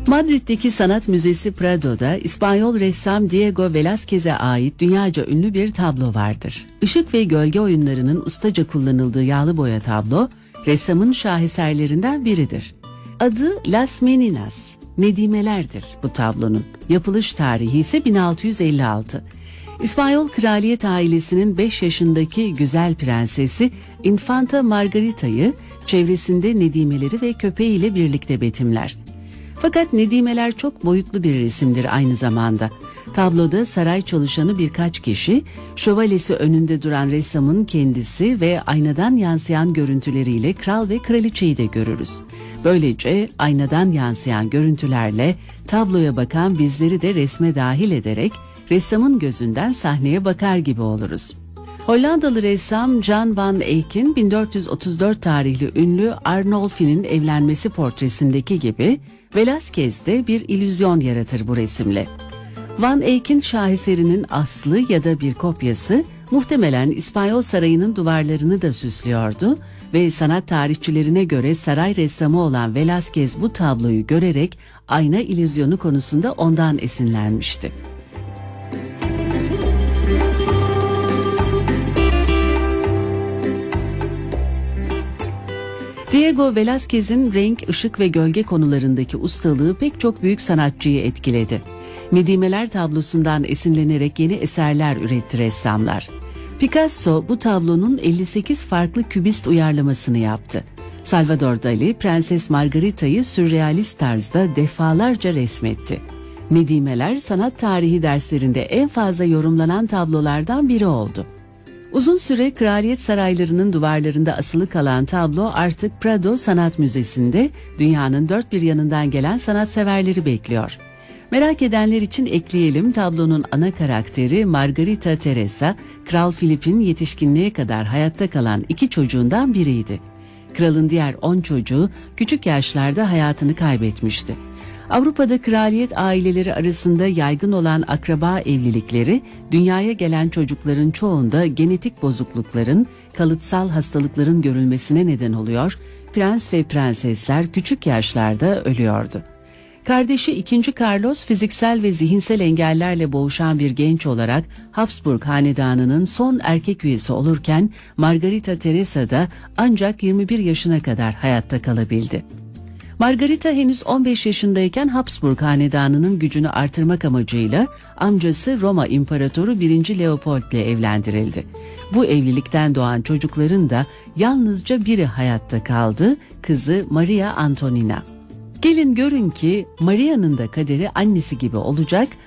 Madrid'deki Sanat Müzesi Prado'da İspanyol ressam Diego Velázquez'e ait dünyaca ünlü bir tablo vardır. Işık ve gölge oyunlarının ustaca kullanıldığı yağlı boya tablo, ressamın şaheserlerinden biridir. Adı Las Meninas, Nedimelerdir bu tablonun. Yapılış tarihi ise 1656. İspanyol kraliyet ailesinin 5 yaşındaki güzel prensesi Infanta Margarita'yı çevresinde nedimeleri ve köpeğiyle birlikte betimler. Fakat nedimeler çok boyutlu bir resimdir aynı zamanda. Tabloda saray çalışanı birkaç kişi, şövalyesi önünde duran ressamın kendisi ve aynadan yansıyan görüntüleriyle kral ve kraliçeyi de görürüz. Böylece aynadan yansıyan görüntülerle tabloya bakan bizleri de resme dahil ederek ressamın gözünden sahneye bakar gibi oluruz. Hollandalı ressam Jan van Eyck'in 1434 tarihli ünlü Arnolfi'nin evlenmesi portresindeki gibi Velázquez de bir illüzyon yaratır bu resimle. Van Eyck'in şaheserinin aslı ya da bir kopyası muhtemelen İspanyol sarayının duvarlarını da süslüyordu ve sanat tarihçilerine göre saray ressamı olan Velázquez bu tabloyu görerek ayna illüzyonu konusunda ondan esinlenmişti. Diego Velázquez'in renk, ışık ve gölge konularındaki ustalığı pek çok büyük sanatçıyı etkiledi. Nedimeler tablosundan esinlenerek yeni eserler üretti ressamlar. Picasso bu tablonun 58 farklı kübist uyarlamasını yaptı. Salvador Dali, Prenses Margarita'yı sürrealist tarzda defalarca resmetti. Nedimeler sanat tarihi derslerinde en fazla yorumlanan tablolardan biri oldu. Uzun süre kraliyet saraylarının duvarlarında asılı kalan tablo artık Prado Sanat Müzesi'nde dünyanın dört bir yanından gelen sanatseverleri bekliyor. Merak edenler için ekleyelim, tablonun ana karakteri Margarita Teresa, Kral Filip'in yetişkinliğe kadar hayatta kalan 2 çocuğundan biriydi. Kralın diğer 10 çocuğu küçük yaşlarda hayatını kaybetmişti. Avrupa'da kraliyet aileleri arasında yaygın olan akraba evlilikleri, dünyaya gelen çocukların çoğunda genetik bozuklukların, kalıtsal hastalıkların görülmesine neden oluyor, prens ve prensesler küçük yaşlarda ölüyordu. Kardeşi 2. Carlos fiziksel ve zihinsel engellerle boğuşan bir genç olarak Habsburg hanedanının son erkek üyesi olurken Margarita Teresa da ancak 21 yaşına kadar hayatta kalabildi. Margarita henüz 15 yaşındayken Habsburg hanedanının gücünü artırmak amacıyla amcası Roma İmparatoru 1. Leopold ile evlendirildi. Bu evlilikten doğan çocukların da yalnızca biri hayatta kaldı, kızı Maria Antonina. Gelin görün ki Maria'nın da kaderi annesi gibi olacak,